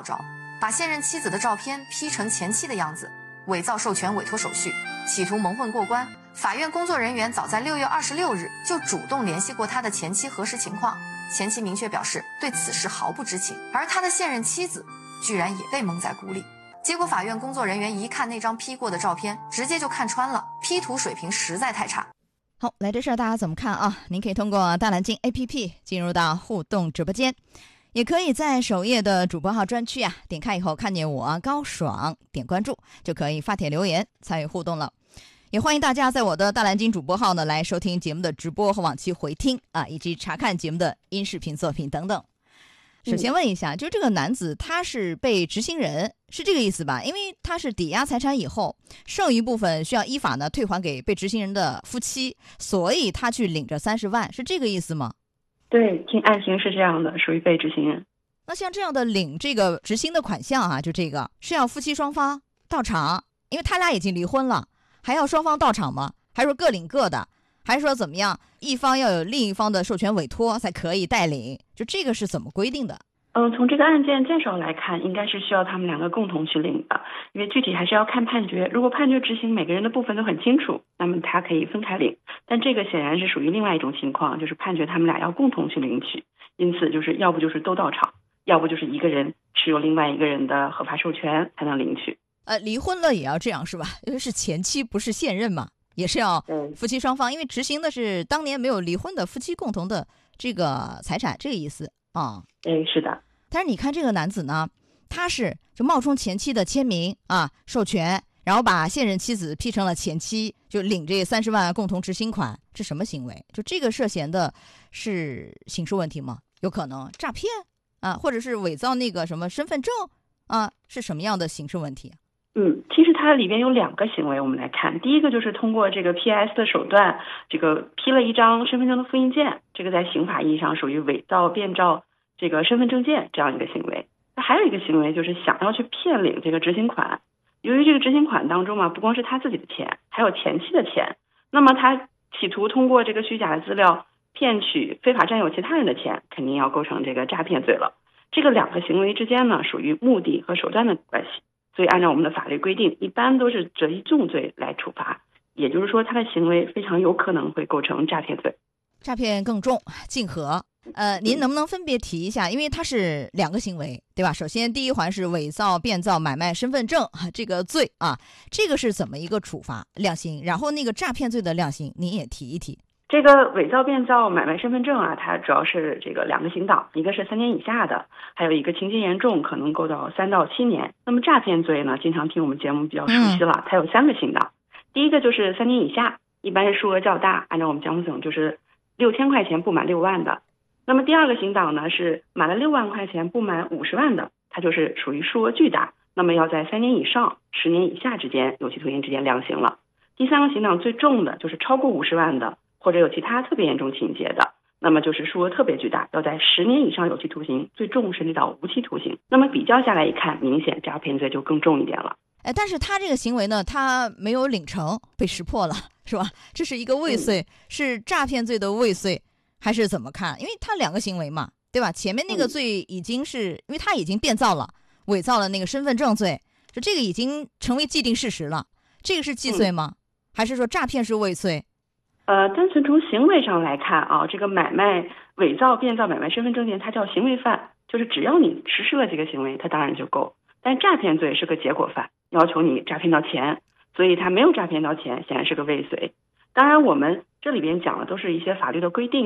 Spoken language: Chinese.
招，把现任妻子的照片 P 成前妻的样子，伪造授权委托手续，企图蒙混过关。法院工作人员早在6月26日就主动联系过他的前妻核实情况，前妻明确表示对此事毫不知情，而他的现任妻子居然也被蒙在鼓里。结果法院工作人员一看那张 P 过的照片，直接就看穿了，P 图水平实在太差。 好，来这事儿大家怎么看啊？您可以通过大蓝鲸 APP 进入到互动直播间，也可以在首页的主播号专区点开以后看见我高爽，点关注就可以发帖留言参与互动了。也欢迎大家在我的大蓝鲸主播号呢来收听节目的直播和往期回听以及查看节目的音视频作品等等。首先问一下，就这个男子他是被执行人，是这个意思吧？因为他是抵押财产以后，剩余部分需要依法呢退还给被执行人的夫妻，所以他去领这30万，是这个意思吗？ 对，听案情是这样的，属于被执行人。 那像这样的领这个执行的款项就这个是要夫妻双方到场，因为他俩已经离婚了，还要双方到场吗？还是说各领各的？还是说怎么样，一方要有另一方的授权委托才可以代领？就这个是怎么规定的？ 从这个案件介绍来看，应该是需要他们两个共同去领的，因为具体还是要看判决。如果判决执行每个人的部分都很清楚，那么他可以分开领。但这个显然是属于另外一种情况，就是判决他们俩要共同去领取，因此就是要不就是都到场，要不就是一个人持有另外一个人的合法授权才能领取。 离婚了也要这样是吧？因为是前妻不是现任嘛，也是要夫妻双方，因为执行的是当年没有离婚的夫妻共同的这个财产，这个意思啊。 是的。 但是你看这个男子呢，他是就冒充前妻的签名授权，然后把现任妻子 P 成了前妻，就领这30万共同执行款，这什么行为？就这个涉嫌的是刑事问题吗？有可能诈骗或者是伪造那个什么身份证是什么样的刑事问题？ 其实它里边有2个行为，我们来看。第一个就是通过这个 PS 的手段，这个批了一张身份证的复印件，这个在刑法意义上属于伪造变造这个身份证件这样一个行为。那还有一个行为就是想要去骗领这个执行款，由于这个执行款当中不光是他自己的钱，还有前妻的钱，那么他企图通过这个虚假的资料骗取非法占有其他人的钱，肯定要构成这个诈骗罪了。这个2个行为之间呢，属于目的和手段的关系，所以按照我们的法律规定，一般都是择一重罪来处罚，也就是说他的行为非常有可能会构成诈骗罪。 诈骗更重，竞合。您能不能分别提一下？因为它是2个行为，对吧？首先第一环是伪造、变造、买卖身份证这个罪这个是怎么一个处罚量刑？然后那个诈骗罪的量刑您也提一提。 这个伪造、变造、买卖身份证它主要是这个2个刑档，一个是3年以下的，还有一个情节严重可能够到3到7年。那么诈骗罪呢，经常听我们节目比较熟悉了，它有3个刑档。第一个就是3年以下，一般是数额较大，按照我们江苏省就是6000块钱不满6万的。那么第2个刑档呢是满了6万块钱不满50万的，它就是属于数额巨大，那么要在3年以上10年以下之间有期徒刑之间量刑了。第3个刑档最重的就是超过50万的，或者有其他特别严重情节的，那么就是数额特别巨大，要在10年以上有期徒刑，最重甚至到无期徒刑。那么比较下来一看，明显诈骗罪就更重一点了。 但是他这个行为呢，他没有领成，被识破了，是吧？这是一个未遂，是诈骗罪的未遂，还是怎么看？因为他2个行为嘛，对吧？前面那个罪已经是，因为他已经变造了、伪造了那个身份证罪，就这个已经成为既定事实了。这个是既遂吗？还是说诈骗是未遂？ 单纯从行为上来看这个买卖、伪造、变造、买卖身份证件，它叫行为犯，就是只要你实施了这个行为，它当然就够。但诈骗罪是个结果犯，要求你诈骗到钱，所以它没有诈骗到钱，显然是个未遂。当然我们这里边讲的都是一些法律的规定